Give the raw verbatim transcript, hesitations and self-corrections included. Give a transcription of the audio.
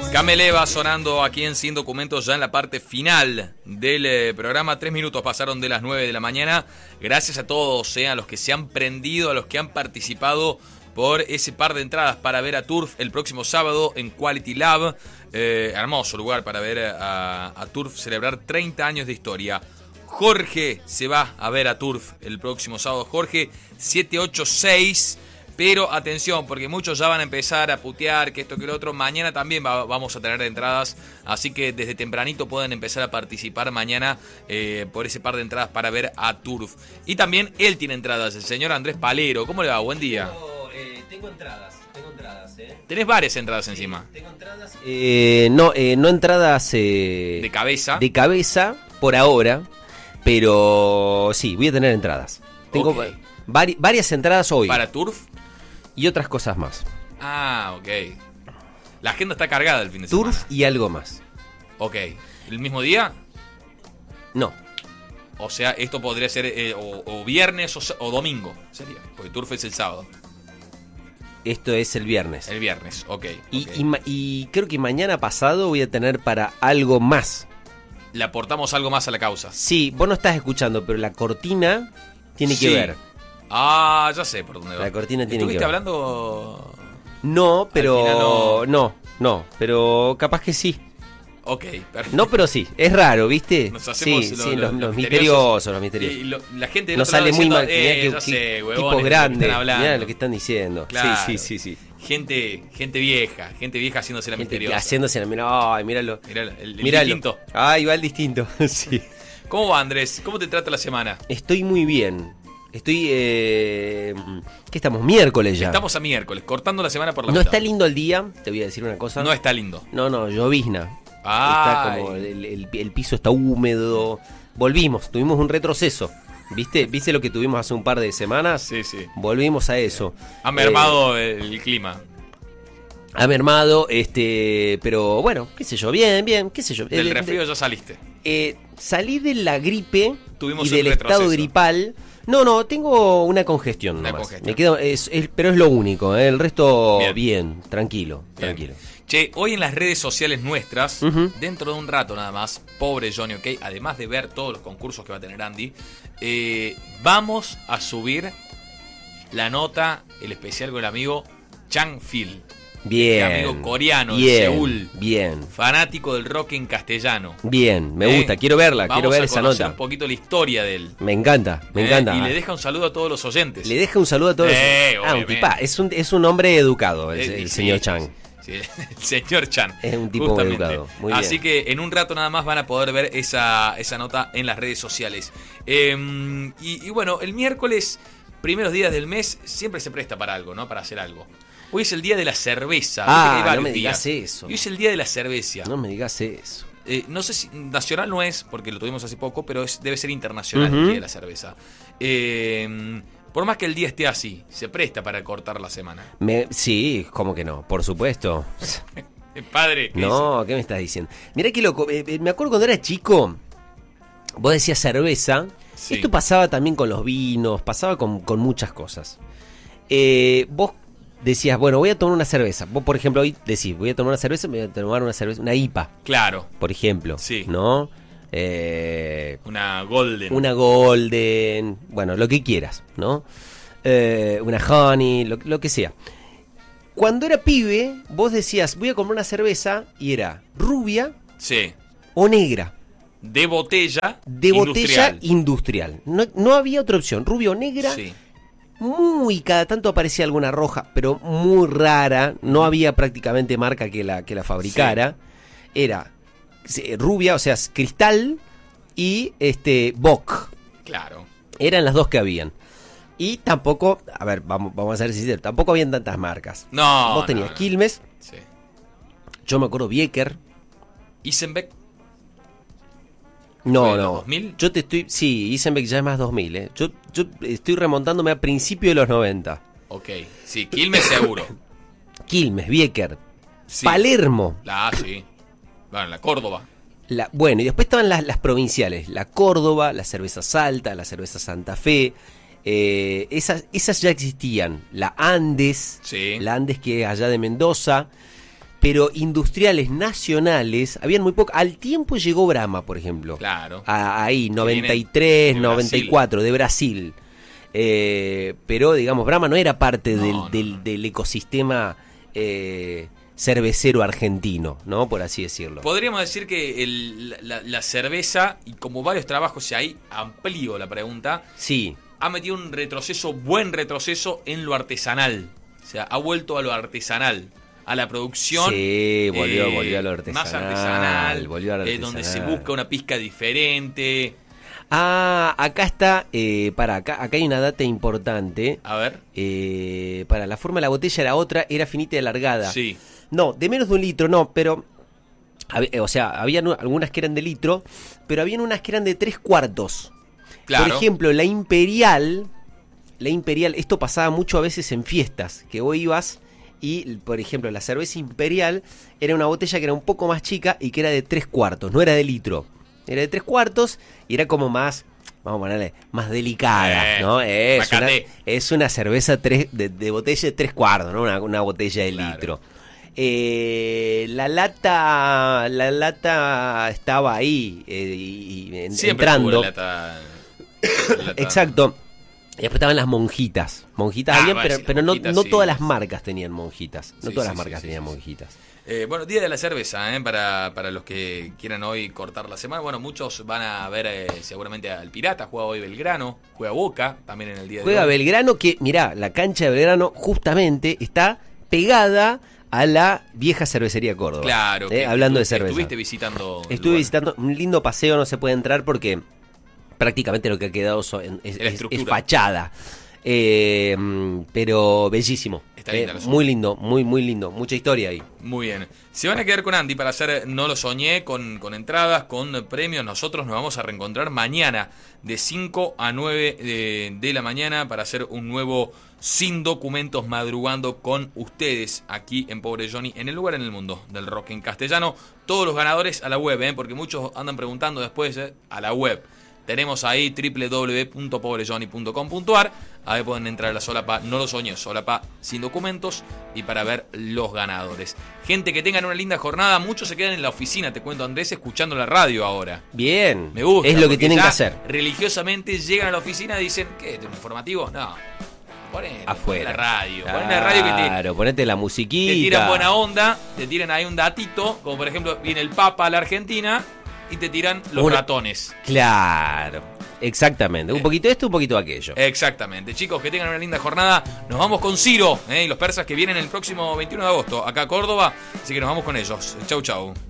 Camelé va sonando aquí en Sin Documentos ya en la parte final del eh, programa. Tres minutos pasaron de las nueve de la mañana. Gracias a todos, eh, a los que se han prendido, a los que han participado por ese par de entradas para ver a Turf el próximo sábado en Quality Lab. Eh, hermoso lugar para ver a, a Turf celebrar treinta años de historia. Jorge se va a ver a Turf el próximo sábado. Jorge, siete ocho seis. Pero atención, porque muchos ya van a empezar a putear que esto que lo otro. Mañana también va, vamos a tener entradas, así que desde tempranito pueden empezar a participar mañana eh, por ese par de entradas para ver a Turf. Y también él tiene entradas, el señor Andrés Palero. ¿Cómo le va? Buen día. Tengo, eh, tengo entradas, tengo entradas, ¿eh? Tenés varias entradas encima. Sí, tengo entradas. Eh, no, eh, no entradas eh, de cabeza. De cabeza por ahora, pero sí, voy a tener entradas. Tengo okay. vari, varias entradas hoy. ¿Para Turf? Y otras cosas más. Ah, ok. La agenda está cargada el fin de semana. Turf y algo más. Ok. ¿El mismo día? No. O sea, esto podría ser eh, o, o viernes o, o domingo. Sería. Porque Turf es el sábado. Esto es el viernes. El viernes, ok. Y, okay. y, y creo que mañana pasado voy a tener para algo más. Le aportamos algo más a la causa. Sí, vos no estás escuchando, pero la cortina tiene sí. que ver. Ah, ya sé por dónde va. La cortina tiene que ver. ¿Estuviste hablando? No, pero... no. no, no, pero capaz que sí. Ok, perfecto. No, pero sí, es raro, ¿viste? Nos hacemos sí, lo, sí, lo, los, los, los misteriosos. misteriosos, los misteriosos. Y lo, la gente nos sale muy mal. Eh, que, ya sé, huevones, tipos grandes, mirá lo que están diciendo. Claro. Sí, sí, sí, sí. Gente, gente vieja, gente vieja haciéndose la gente misteriosa. Haciéndose la mira, ay, míralo. Míralo, el, el míralo. distinto. Ay, va el distinto, sí. ¿Cómo va, Andrés? ¿Cómo te trata la semana? Estoy muy bien. Estoy, eh... ¿qué estamos? Miércoles ya. Estamos a miércoles, cortando la semana por la No mitad. está lindo el día, te voy a decir una cosa. No está lindo. No, no, llovizna. Ay. Está como, el, el, el piso está húmedo. Volvimos, tuvimos un retroceso. ¿Viste? ¿Viste lo que tuvimos hace un par de semanas? Sí, sí. Volvimos a eso. Ha mermado eh, el clima. Ha mermado, este, pero bueno, qué sé yo, bien, bien, qué sé yo. Del eh, resfrío de, ya saliste. Eh, salí de la gripe Tuvimos y del retroceso. estado gripal. No, no, tengo una congestión una nomás. Congestión. Me quedo, es, es, pero es lo único, ¿eh? El resto bien, bien tranquilo, bien. tranquilo. Che, hoy en las redes sociales nuestras, uh-huh. dentro de un rato nada más, pobre Johnny, ok, además de ver todos los concursos que va a tener Andy, eh, vamos a subir la nota, el especial con el amigo Chang Phil. Bien. Este amigo coreano bien, de Seúl. Bien. Fanático del rock en castellano. Bien, me ¿Eh? gusta, quiero verla, Vamos quiero ver a esa conocer nota. un poquito la historia de él. Me encanta, me ¿Eh? encanta. Y le deja un saludo a todos los oyentes. Le deja un saludo a todos eh, los... Ah, un tipa, es un, es un hombre educado, el, eh, el sí, señor Chang. Sí, el señor Chan. Es un tipo justamente. educado. Muy bien. Así que en un rato nada más van a poder ver esa, esa nota en las redes sociales. Eh, y, y bueno, el miércoles, primeros días del mes, siempre se presta para algo, ¿no? Para hacer algo. Hoy es el día de la cerveza. Ah, no me digas eso. Hoy es el día de la cerveza. No me digas eso. Eh, no sé si nacional no es, porque lo tuvimos hace poco, pero es, debe ser internacional uh-huh. el día de la cerveza. Eh, por más que el día esté así, se presta para cortar la semana. Me, sí, ¿cómo que no? Por supuesto. Padre, ¿qué No, dice? ¿qué me estás diciendo? Mirá que loco, eh, me acuerdo cuando era chico, vos decías cerveza. Sí. Esto pasaba también con los vinos, pasaba con, con muchas cosas. Eh, vos decías, bueno, voy a tomar una cerveza. Vos, por ejemplo, hoy decís, voy a tomar una cerveza, me voy a tomar una cerveza, una I P A. Claro. Por ejemplo. Sí. ¿No? Eh, Una Golden. una Golden, bueno, lo que quieras, ¿no? Eh, una Honey, lo, lo que sea. Cuando era pibe, vos decías, voy a comprar una cerveza, y era rubia Sí. o negra. De botella. De industrial. botella industrial. No, no había otra opción, rubia o negra. Sí. Muy, cada tanto aparecía alguna roja, pero muy rara. No había prácticamente marca que la, que la fabricara. Sí. Era sí, rubia, o sea, cristal y este Bock. Claro. Eran las dos que habían. Y tampoco, a ver, vamos, vamos a ser sinceros, tampoco habían tantas marcas. No. Vos tenías no, no. Quilmes, Sí. yo me acuerdo Bieker. Isenbeck. No, ¿Fue de los no. dos mil? Yo te estoy. Sí, Isenbeck ya es más dos mil, ¿eh? Yo, yo estoy remontándome a principios de los noventa. Ok. Sí, Quilmes seguro. Quilmes, Bieker, Sí. Palermo. La A, sí. Bueno, la Córdoba. La, bueno, y después estaban las, las provinciales. La Córdoba, la cerveza Salta, la cerveza Santa Fe. Eh, esas, esas ya existían. La Andes. Sí. La Andes que es allá de Mendoza. pero industriales nacionales habían muy poco. Al tiempo llegó Brahma, por ejemplo. Claro. A, ahí, noventa y tres, de noventa y cuatro, de Brasil. Eh, pero, digamos, Brahma no era parte No, del, no, del, no. del ecosistema eh, cervecero argentino, ¿no? Por así decirlo. Podríamos decir que el- la, la cerveza, y como varios trabajos, y ahí amplío la pregunta, Sí. ha metido un retroceso, buen retroceso en lo artesanal. O sea, ha vuelto a lo artesanal, a la producción. Sí, volvió, eh, volvió a lo artesanal. Más artesanal, volvió a lo eh, donde se artesanal. busca una pizca diferente. Ah, acá está, eh, para acá, acá hay una data importante. A ver. Eh, para la forma de la botella era otra, era finita y alargada. Sí. No, de menos de un litro, no, pero... hab- O sea, habían algunas que eran de litro, pero habían unas que eran de tres cuartos. Claro. Por ejemplo, la Imperial, la Imperial, esto pasaba mucho a veces en fiestas, que vos ibas y, por ejemplo, la cerveza Imperial era una botella que era un poco más chica y que era de tres cuartos, no era de litro. Era de tres cuartos y era como más, vamos a ponerle, más delicada, Eh, ¿no? Es una, macate. es una cerveza tres, de, de botella de tres cuartos, ¿no? Una, una botella de Claro. litro. Eh, la lata la lata estaba ahí eh, y, y en- Siempre entrando. estuvo la lata- la lata- Exacto. Y después estaban las monjitas. Monjitas Ah, habían, bueno, pero, sí, pero no, monjitas, no sí. todas las marcas tenían monjitas. No Sí, todas sí, las marcas sí, tenían sí, sí. monjitas. Eh, bueno, Día de la Cerveza, ¿eh? para, para los que quieran hoy cortar la semana. Bueno, muchos van a ver eh, seguramente al Pirata, juega hoy Belgrano, juega Boca, también en el día Juega de hoy. Belgrano, que, mirá, la cancha de Belgrano justamente está pegada a la vieja cervecería Córdoba. Claro. Eh, que hablando de estu- cerveza. Estuviste visitando. el Estuve lugar. visitando un lindo paseo, no se puede entrar porque prácticamente lo que ha quedado son- es, La es- estructura. es fachada. Eh, mm, pero bellísimo. Está Eh, linda la zona. muy lindo, muy, muy lindo. Mucha historia ahí. Muy bien. Se van a quedar con Andy para hacer No lo soñé, con, con entradas, con premios. Nosotros nos vamos a reencontrar mañana de cinco a nueve de, de la mañana para hacer un nuevo Sin Documentos madrugando con ustedes aquí en Pobre Johnny, en el lugar en el mundo del rock en castellano. Todos los ganadores a la web, ¿eh? Porque muchos andan preguntando después, ¿eh? A la web. Tenemos ahí doble u doble u doble u punto pobre johnny punto com punto a r. Ahí pueden entrar a la solapa, no lo soñé, solapa sin documentos y para ver los ganadores. Gente, que tengan una linda jornada. Muchos se quedan en la oficina, te cuento, Andrés, escuchando la radio ahora. Bien. Me gusta. Es lo que porque tienen ya que hacer. Religiosamente llegan a la oficina y dicen, ¿qué? ¿Este es un informativo? No. Ponen Afuera. la radio. Ponen la radio que te, Claro, ponete la te musiquita. tiran buena onda, te tiran ahí un datito, como por ejemplo viene el Papa a la Argentina y te tiran los Una- ratones. Claro, exactamente. Un Eh. poquito esto, un poquito aquello. Exactamente. Chicos, que tengan una linda jornada. Nos vamos con Ciro, ¿eh? Y los persas que vienen el próximo veintiuno de agosto acá a Córdoba. Así que nos vamos con ellos. Chau, chau.